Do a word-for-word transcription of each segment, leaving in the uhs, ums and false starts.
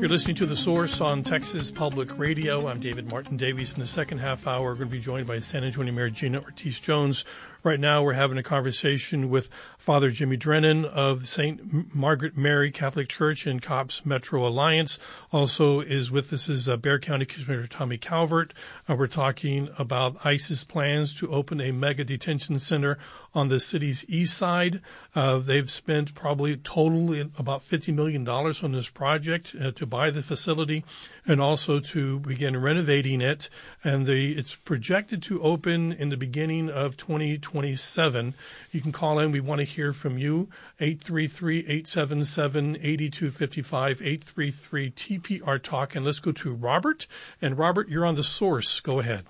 You're listening to The Source on Texas Public Radio. I'm David Martin Davies. In the second half hour, we're going to be joined by San Antonio Mayor Gina Ortiz-Jones. Right now, we're having a conversation with Father Jimmy Drennan of Saint Margaret Mary Catholic Church in Cobb's Metro Alliance. Also is with us is uh, Bexar County Commissioner Tommy Calvert. Uh, we're talking about ICE's plans to open a mega detention center on the city's east side. Uh, they've spent probably total about fifty million dollars on this project uh, to buy the facility and also to begin renovating it. And the, it's projected to open in the beginning of twenty twenty-seven. You can call in. We want to hear from you. eight three three, eight seven seven, eight two five five, eight three three T P R Talk. And let's go to Robert. And Robert, you're on The Source. Go ahead.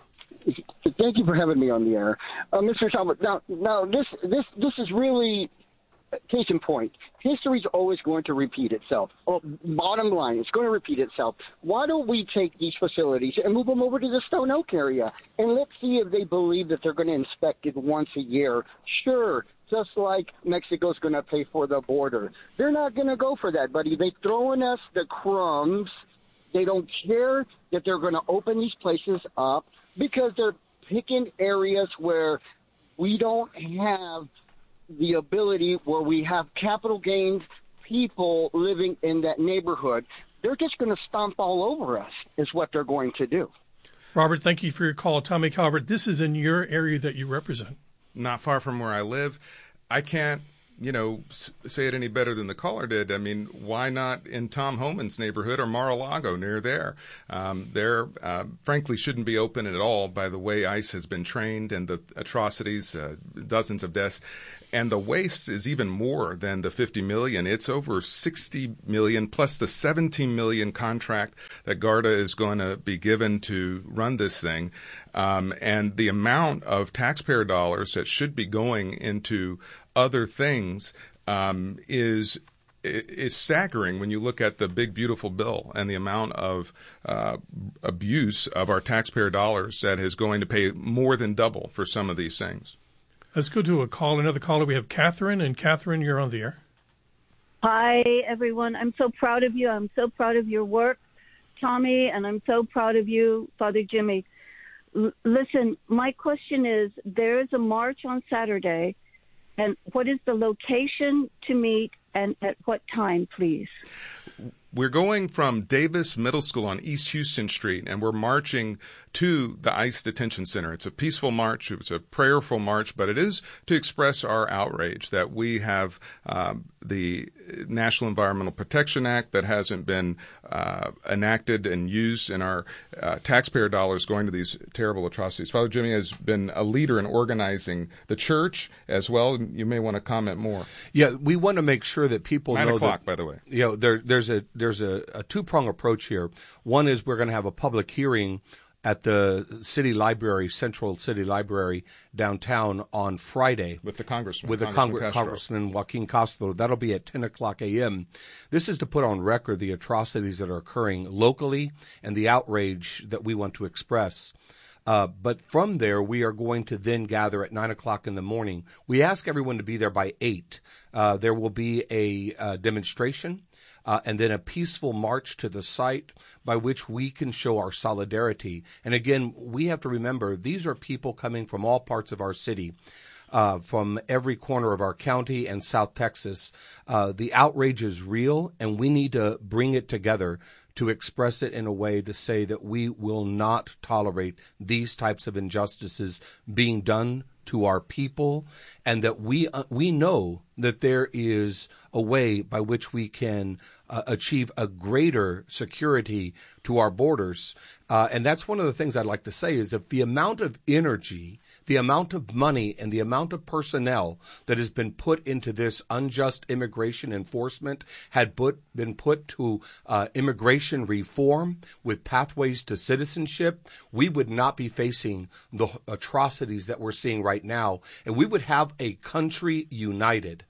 Thank you for having me on the air. Uh, Mister Talbot, now, now this, this, this is really case in point. History is always going to repeat itself. Oh, bottom line, it's going to repeat itself. Why don't we take these facilities and move them over to the Stone Oak area, and let's see if they believe that they're going to inspect it once a year. Sure, just like Mexico's going to pay for the border. They're not going to go for that, buddy. They're throwing us the crumbs. They don't care that they're going to open these places up because they're picking areas where we don't have the ability, where we have capital gains people living in that neighborhood. They're just going to stomp all over us is what they're going to do. Robert, thank you for your call. Tommy Calvert, this is in your area that you represent. Not far from where I live. I can't, you know, say it any better than the caller did. I mean, why not in Tom Homan's neighborhood or Mar-a-Lago near there? Um, there, uh, frankly, shouldn't be open at all by the way ICE has been trained and the atrocities, uh, dozens of deaths. And the waste is even more than the fifty million dollars. It's over sixty million dollars plus the seventeen million dollars contract that Garda is going to be given to run this thing. Um, and the amount of taxpayer dollars that should be going into other things um, is is staggering when you look at the big, beautiful bill and the amount of uh, abuse of our taxpayer dollars that is going to pay more than double for some of these things. Let's go to a call. Another caller. We have Catherine. And Catherine, you're on the air. Hi, everyone. I'm so proud of you. I'm so proud of your work, Tommy, and I'm so proud of you, Father Jimmy. L- listen, my question is, there is a march on Saturday, and what is the location to meet and at what time, please? We're going from Davis Middle School on East Houston Street, and we're marching to the ICE Detention Center. It's a peaceful march. It's a prayerful march, but it is to express our outrage that we have um, the National Environmental Protection Act that hasn't been uh, enacted and used, in our uh, taxpayer dollars going to these terrible atrocities. Father Jimmy has been a leader in organizing the church as well. You may want to comment more. Yeah, we want to make sure that people Nine know o'clock, that, by the way. You know, there, there's a there's a, a two-prong approach here. One is we're going to have a public hearing at the city library, Central City Library downtown on Friday. With the congressman. With the Congressman, Congre- Congressman Joaquin Castro. That'll be at ten o'clock a.m. This is to put on record the atrocities that are occurring locally and the outrage that we want to express. Uh, but from there, we are going to then gather at nine o'clock in the morning. We ask everyone to be there by eight. Uh, there will be a uh, demonstration. Uh, and then a peaceful march to the site by which we can show our solidarity. And again, we have to remember, these are people coming from all parts of our city, uh, from every corner of our county and South Texas. Uh, the outrage is real, and we need to bring it together to express it in a way to say that we will not tolerate these types of injustices being done to our people, and that we uh, we know that there is a way by which we can uh, achieve a greater security to our borders. Uh, and that's one of the things I'd like to say is if the amount of energy, the amount of money, and the amount of personnel that has been put into this unjust immigration enforcement had put, been put to uh, immigration reform with pathways to citizenship, we would not be facing the atrocities that we're seeing right now, and we would have a country united.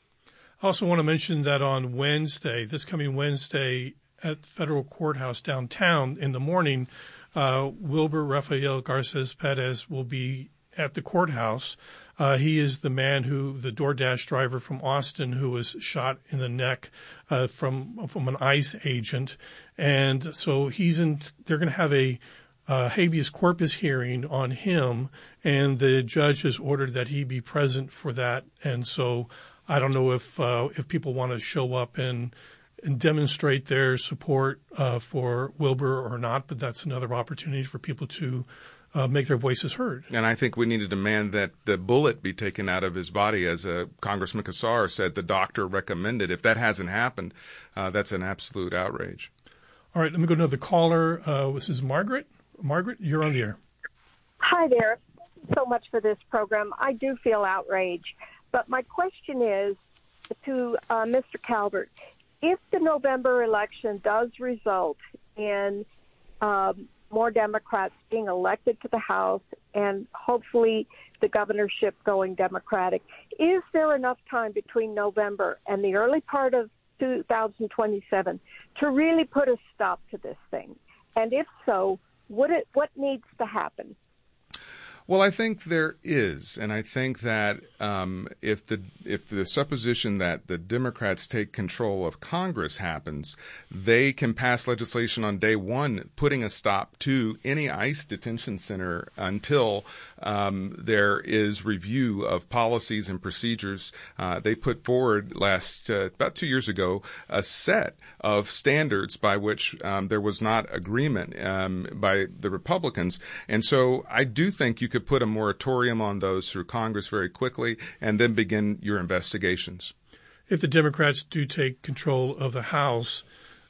I also want to mention that on Wednesday, this coming Wednesday, at Federal Courthouse downtown in the morning, uh, Wilbur Rafael Garces Perez will be at the courthouse Uh, he is the man who, the DoorDash driver from Austin, who was shot in the neck uh, from from an ICE agent, and so he's in. They're going to have a uh, habeas corpus hearing on him, and the judge has ordered that he be present for that. And so I don't know if uh, if people want to show up and. and demonstrate their support uh, for Wilbur or not, but that's another opportunity for people to uh, make their voices heard. And I think we need to demand that the bullet be taken out of his body, as uh, Congressman Cassar said the doctor recommended. If that hasn't happened, uh, that's an absolute outrage. All right, let me go to another caller. Uh, this is Margaret. Margaret, you're on the air. Hi there. Thank you so much for this program. I do feel outraged, but my question is to uh, Mister Calvert. If the November election does result in um, more Democrats being elected to the House and hopefully the governorship going Democratic, is there enough time between November and the early part of two thousand twenty-seven to really put a stop to this thing? And if so, what it, what needs to happen? Well, I think there is, and I think that um, if the if the supposition that the Democrats take control of Congress happens, they can pass legislation on day one, putting a stop to any ICE detention center until um, there is review of policies and procedures. Uh, they put forward last uh, about two years ago a set of standards by which um, there was not agreement um, by the Republicans, and so I do think you could put a moratorium on those through Congress very quickly and then begin your investigations. If the Democrats do take control of the House,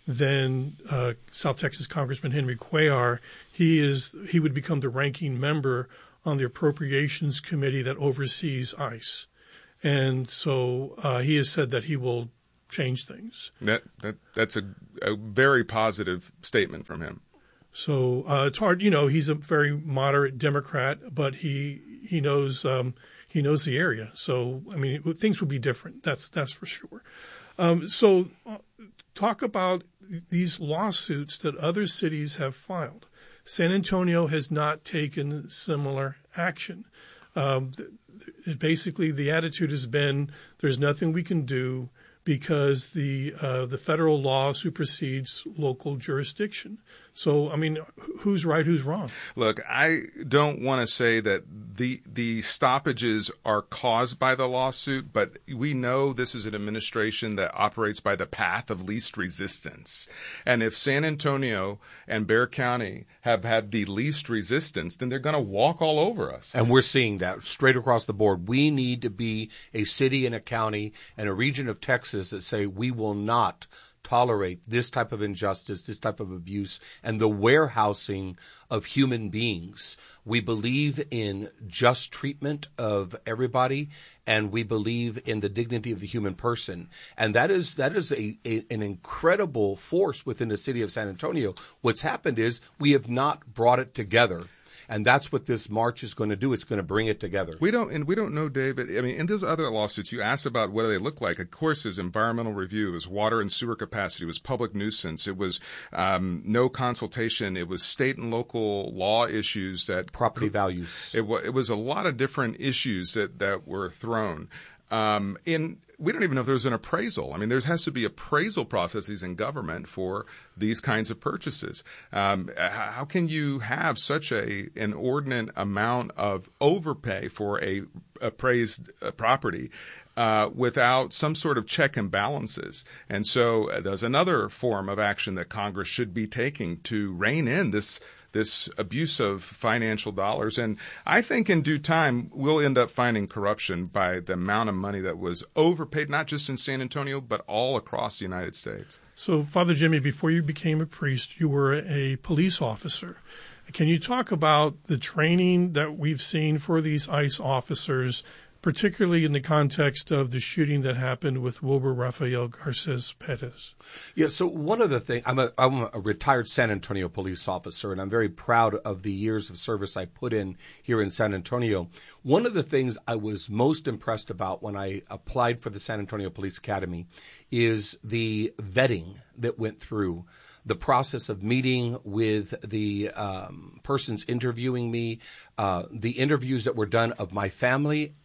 then uh, South Texas Congressman Henry Cuellar, he is he would become the ranking member on the Appropriations Committee that oversees ICE. And so uh, he has said that he will change things. That, that That's a, a very positive statement from him. So uh, it's hard, you know. He's a very moderate Democrat, but he he knows um, he knows the area. So I mean, things will be different. That's that's for sure. Um, so uh, talk about these lawsuits that other cities have filed. San Antonio has not taken similar action. Um, th- basically, the attitude has been there's nothing we can do because the uh, the federal law supersedes local jurisdiction. So, I mean, who's right, who's wrong? Look, I don't want to say that the the stoppages are caused by the lawsuit, but we know this is an administration that operates by the path of least resistance. And if San Antonio and Bexar County have had the least resistance, then they're going to walk all over us. And we're seeing that straight across the board. We need to be a city and a county and a region of Texas that say we will not tolerate this type of injustice, this type of abuse, and the warehousing of human beings. We believe in just treatment of everybody, and we believe in the dignity of the human person. And that is that is a, a an incredible force within the city of San Antonio. What's happened is we have not brought it together. And that's what this march is going to do. It's going to bring it together. We don't, and we don't know, David. I mean, in those other lawsuits, you asked about what do they look like. Of course, there's environmental review. It was water and sewer capacity. It was public nuisance. It was um, no consultation. It was state and local law issues that property values. It, it was a lot of different issues that that were thrown. Um, in we don't even know if there's an appraisal. I mean, there has to be appraisal processes in government for these kinds of purchases. Um, how can you have such a inordinate amount of overpay for a appraised uh, property uh, without some sort of check and balances? And so uh, there's another form of action that Congress should be taking to rein in this this abuse of financial dollars. And I think in due time, we'll end up finding corruption by the amount of money that was overpaid, not just in San Antonio, but all across the United States. So, Father Jimmy, before you became a priest, you were a police officer. Can you talk about the training that we've seen for these ICE officers, particularly in the context of the shooting that happened with Wilbur Rafael Garces Perez? Yeah, so one of the things, I'm a, I'm a retired San Antonio police officer, and I'm very proud of the years of service I put in here in San Antonio. One of the things I was most impressed about when I applied for the San Antonio Police Academy is the vetting that went through. The process of meeting with the um, persons interviewing me, uh, the interviews that were done of my family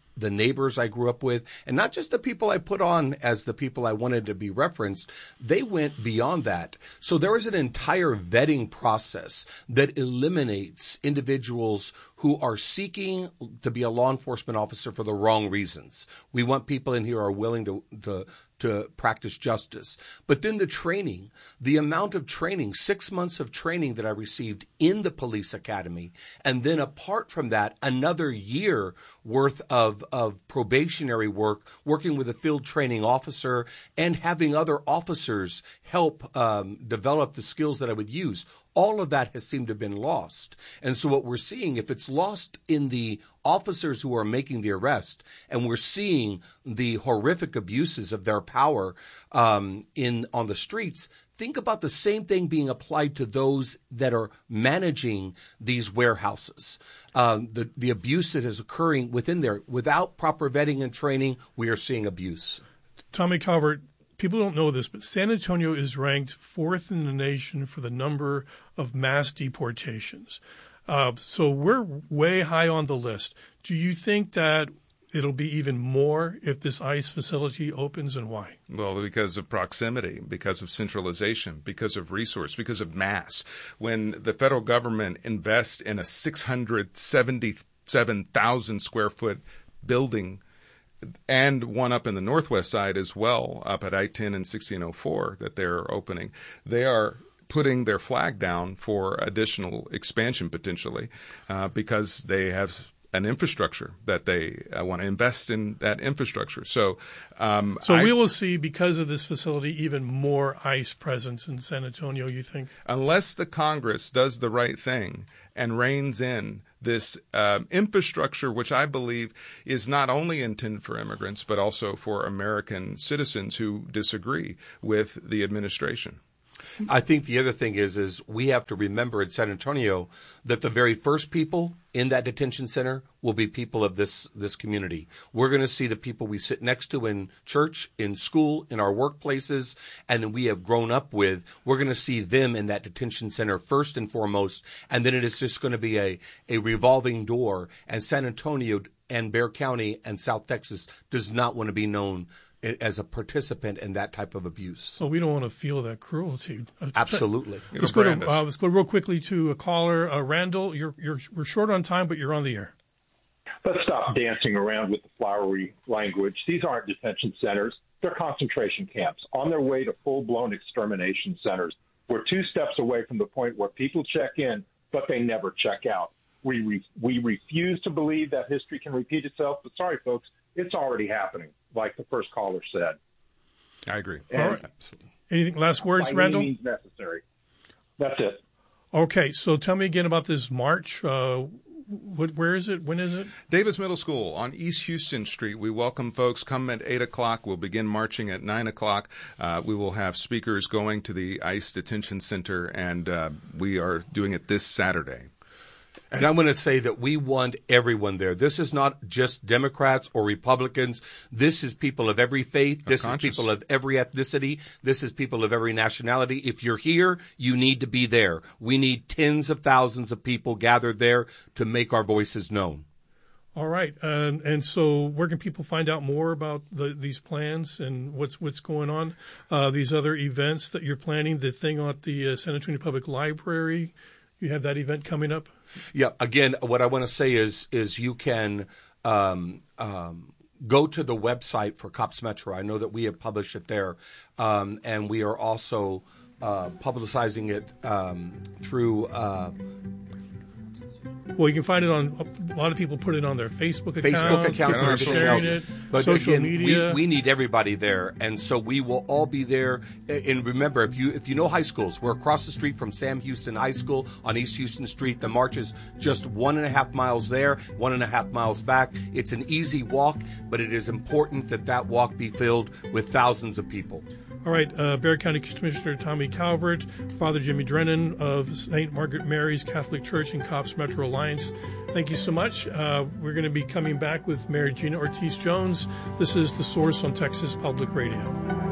the neighbors I grew up with, and not just the people I put on as the people I wanted to be referenced. They went beyond that. So there is an entire vetting process that eliminates individuals who are seeking to be a law enforcement officer for the wrong reasons. We want people in here who are willing to, to to practice justice. But then the training, the amount of training, six months of training that I received in the police academy, and then apart from that, another year worth of, of probationary work, working with a field training officer and having other officers help um, develop the skills that I would use. All of that has seemed to have been lost. And so what we're seeing, if it's lost in the officers who are making the arrest, and we're seeing the horrific abuses of their power um, in on the streets, think about the same thing being applied to those that are managing these warehouses. Um, the, the abuse that is occurring within there, without proper vetting and training, we are seeing abuse. Tommy Calvert, people don't know this, but San Antonio is ranked fourth in the nation for the number of mass deportations. Uh, so we're way high on the list. Do you think that it'll be even more if this ICE facility opens, and why? Well, because of proximity, because of centralization, because of resource, because of mass. When the federal government invests in a six hundred seventy-seven thousand square foot building, and one up in the northwest side as well, up at I ten and sixteen oh four that they're opening, they are putting their flag down for additional expansion potentially uh, because they have an infrastructure that they uh, want to invest in that infrastructure. So, um, so I, we will see, because of this facility, even more ICE presence in San Antonio, you think? Unless the Congress does the right thing and reins in this um, infrastructure, which I believe is not only intended for immigrants, but also for American citizens who disagree with the administration. I think the other thing is, is we have to remember in San Antonio that the very first people in that detention center will be people of this, this community. We're going to see the people we sit next to in church, in school, in our workplaces, and we have grown up with. We're going to see them in that detention center first and foremost, and then it is just going to be a, a revolving door. And San Antonio and Bexar County and South Texas does not want to be known as a participant in that type of abuse. So we don't want to feel that cruelty. Absolutely. Let's go, to, uh, let's go real quickly to a caller. Uh, Randall, you're, you're, we're short on time, but you're on the air. Let's stop dancing around with the flowery language. These aren't detention centers. They're concentration camps on their way to full-blown extermination centers. We're two steps away from the point where people check in, but they never check out. We, re- we refuse to believe that history can repeat itself, but sorry, folks, it's already happening, like the first caller said. I agree. And all right. Anything, last words, by Randall? Any means necessary. That's it. Okay, so tell me again about this march. Uh, what, where is it? When is it? Davis Middle School on East Houston Street. We welcome folks. Come at eight o'clock. We'll begin marching at nine o'clock. Uh, we will have speakers going to the ICE Detention Center, and uh, we are doing it this Saturday. And I'm going to say that we want everyone there. This is not just Democrats or Republicans. This is people of every faith. This is people of every ethnicity. This is people of every nationality. If you're here, you need to be there. We need tens of thousands of people gathered there to make our voices known. All right. Um, and so where can people find out more about the, these plans and what's what's going on, uh, these other events that you're planning, the thing at the uh, San Antonio Public Library? You have that event coming up? Yeah. Again, what I want to say is is you can um, um, go to the website for Cops Metro. I know that we have published it there, um, and we are also uh, publicizing it um, through. Uh, Well, you can find it on, a lot of people put it on their Facebook account. Facebook accounts and everything sharing else. it, but social again, media. We, we need everybody there, and so we will all be there. And remember, if you if you know high schools, we're across the street from Sam Houston High School on East Houston Street. The march is just one and a half miles there, one and a half miles back. It's an easy walk, but it is important that that walk be filled with thousands of people. All right, uh, Bexar County Commissioner Tommy Calvert, Father Jimmy Drennan of Saint Margaret Mary's Catholic Church and Cops Metro Alliance. Thank you so much. Uh, we're going to be coming back with Mayor Gina Ortiz-Jones. This is The Source on Texas Public Radio.